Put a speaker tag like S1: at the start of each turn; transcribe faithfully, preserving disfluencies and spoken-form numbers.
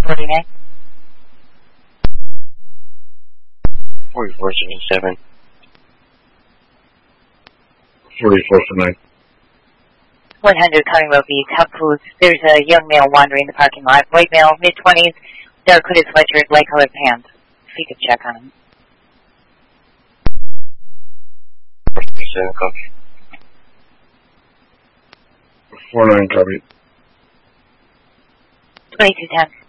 S1: forty-nine.
S2: forty-four seventy-seven.
S3: forty-four tonight.
S1: one hundred Conning Beach, Hub Foods. There's a young male wandering the parking lot. White male, mid-twenties, dark hooded sweatshirt, light-colored pants. If you could check on him.
S2: forty-seven copy.
S3: four nine copy.
S1: twenty-two ten.